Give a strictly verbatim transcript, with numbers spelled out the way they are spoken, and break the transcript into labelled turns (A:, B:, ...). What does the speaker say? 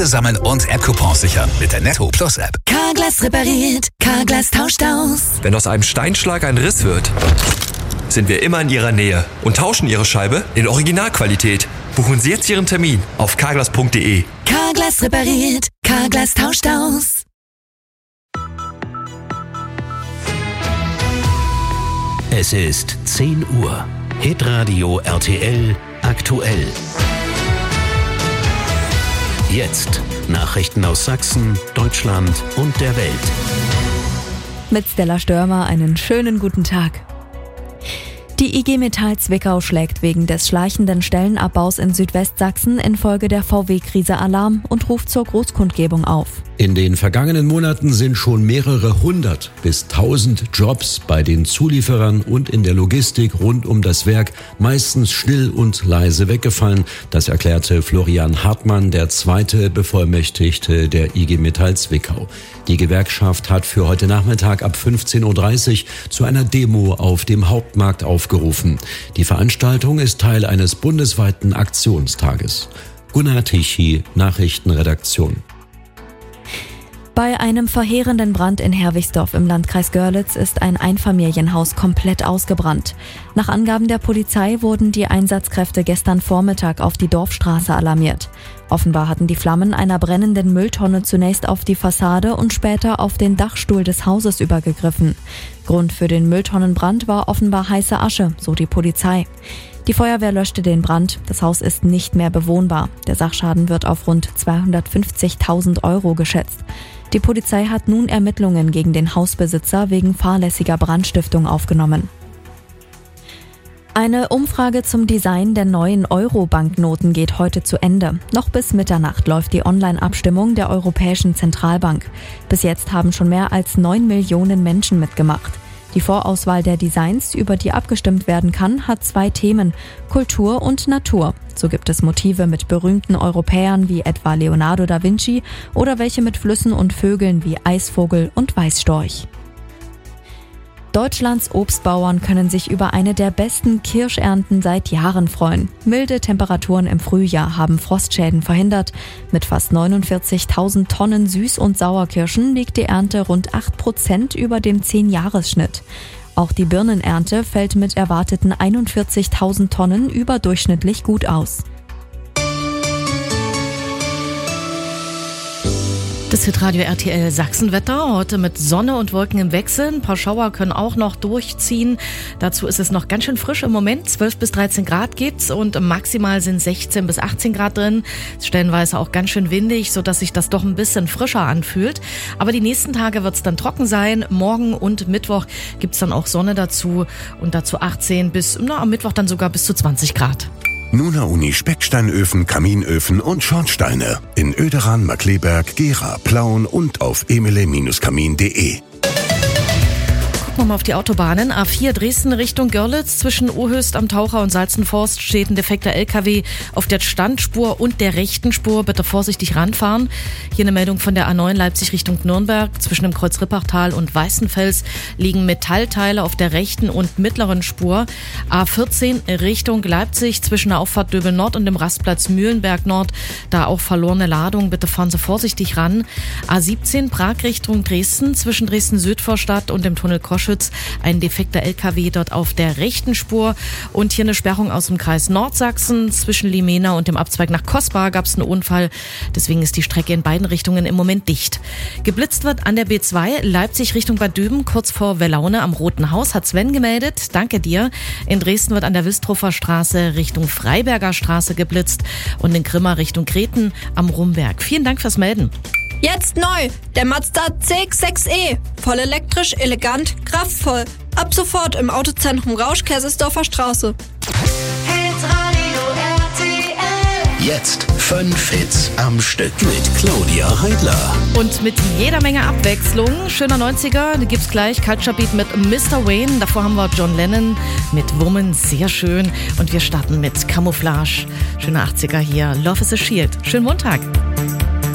A: Punkte sammeln und App-Coupons sichern mit der Netto Plus App.
B: Carglass repariert, Carglass tauscht aus.
C: Wenn aus einem Steinschlag ein Riss wird, sind wir immer in Ihrer Nähe und tauschen Ihre Scheibe in Originalqualität. Buchen Sie jetzt Ihren Termin auf carglass punkt de.
B: Carglass repariert, Carglass tauscht aus.
D: Es ist zehn Uhr. Hitradio R T L aktuell. Jetzt Nachrichten aus Sachsen, Deutschland und der Welt.
E: Mit Stella Störmer einen schönen guten Tag. Die I G Metall Zwickau schlägt wegen des schleichenden Stellenabbaus in Südwestsachsen infolge der V W-Krise Alarm und ruft zur Großkundgebung auf.
F: In den vergangenen Monaten sind schon mehrere hundert bis tausend Jobs bei den Zulieferern und in der Logistik rund um das Werk meistens still und leise weggefallen. Das erklärte Florian Hartmann, der zweite Bevollmächtigte der I G Metall Zwickau. Die Gewerkschaft hat für heute Nachmittag ab fünfzehn Uhr dreißig zu einer Demo auf dem Hauptmarkt aufgerufen. Die Veranstaltung ist Teil eines bundesweiten Aktionstages. Gunnar Tichy, Nachrichtenredaktion.
E: Bei einem verheerenden Brand in Herwigsdorf im Landkreis Görlitz ist ein Einfamilienhaus komplett ausgebrannt. Nach Angaben der Polizei wurden die Einsatzkräfte gestern Vormittag auf die Dorfstraße alarmiert. Offenbar hatten die Flammen einer brennenden Mülltonne zunächst auf die Fassade und später auf den Dachstuhl des Hauses übergegriffen. Grund für den Mülltonnenbrand war offenbar heiße Asche, so die Polizei. Die Feuerwehr löschte den Brand. Das Haus ist nicht mehr bewohnbar. Der Sachschaden wird auf rund zweihundertfünfzigtausend Euro geschätzt. Die Polizei hat nun Ermittlungen gegen den Hausbesitzer wegen fahrlässiger Brandstiftung aufgenommen. Eine Umfrage zum Design der neuen Euro-Banknoten geht heute zu Ende. Noch bis Mitternacht läuft die Online-Abstimmung der Europäischen Zentralbank. Bis jetzt haben schon mehr als neun Millionen Menschen mitgemacht. Die Vorauswahl der Designs, über die abgestimmt werden kann, hat zwei Themen: Kultur und Natur. So gibt es Motive mit berühmten Europäern wie etwa Leonardo da Vinci oder welche mit Flüssen und Vögeln wie Eisvogel und Weißstorch. Deutschlands Obstbauern können sich über eine der besten Kirschernten seit Jahren freuen. Milde Temperaturen im Frühjahr haben Frostschäden verhindert. Mit fast neunundvierzigtausend Tonnen Süß- und Sauerkirschen liegt die Ernte rund acht Prozent über dem zehn-Jahres-Schnitt. Auch die Birnenernte fällt mit erwarteten einundvierzigtausend Tonnen überdurchschnittlich gut aus.
G: Das Hitradio R T L Sachsenwetter, heute mit Sonne und Wolken im Wechsel. Ein paar Schauer können auch noch durchziehen. Dazu ist es noch ganz schön frisch im Moment. zwölf bis dreizehn Grad gibt's und maximal sind sechzehn bis achtzehn Grad drin. Stellenweise auch ganz schön windig, sodass sich das doch ein bisschen frischer anfühlt. Aber die nächsten Tage wird's dann trocken sein. Morgen und Mittwoch gibt's dann auch Sonne dazu und dazu achtzehn bis, na, am Mittwoch dann sogar bis zu zwanzig Grad.
H: Nuna Uni Specksteinöfen, Kaminöfen und Schornsteine in Oederan, Markleberg, Gera, Plauen und auf emele Kamin punkt de.
G: Gucken wir mal auf die Autobahnen. A vier Dresden Richtung Görlitz. Zwischen Ohöst am Taucher und Salzenforst steht ein defekter L K W auf der Standspur und der rechten Spur. Bitte vorsichtig ranfahren. Hier eine Meldung von der A neun Leipzig Richtung Nürnberg. Zwischen dem Kreuz Rippachtal und Weißenfels liegen Metallteile auf der rechten und mittleren Spur. A vierzehn Richtung Leipzig zwischen der Auffahrt Döbel Nord und dem Rastplatz Mühlenberg Nord. Da auch verlorene Ladung. Bitte fahren Sie vorsichtig ran. A siebzehn Prag Richtung Dresden. Zwischen Dresden Südvorstadt und dem Tunnel Koschwitz. Ein defekter L K W dort auf der rechten Spur. Und hier eine Sperrung aus dem Kreis Nordsachsen. Zwischen Limena und dem Abzweig nach Kosbar gab es einen Unfall. Deswegen ist die Strecke in beiden Richtungen im Moment dicht. Geblitzt wird an der B zwei Leipzig Richtung Bad Döben, kurz vor Wellaune am Roten Haus, hat Sven gemeldet. Danke dir. In Dresden wird an der Wilstrofer Straße Richtung Freiberger Straße geblitzt und in Grimma Richtung Kreten am Rumberg. Vielen Dank fürs Melden.
I: Jetzt neu, der Mazda C X sechs E. Voll elektrisch, elegant, kraftvoll. Ab sofort im Autozentrum Rausch, Kaisersdorfer Straße.
B: Hitradio R T L.
D: Jetzt fünf Hits am Stück mit Claudia Heidler.
G: Und mit jeder Menge Abwechslung. Schöner neunziger, da gibt's gleich Culture Beat mit Mister Wayne. Davor haben wir John Lennon mit Woman, sehr schön. Und wir starten mit Camouflage. Schöner achtziger hier, Love is a Shield. Schönen Montag.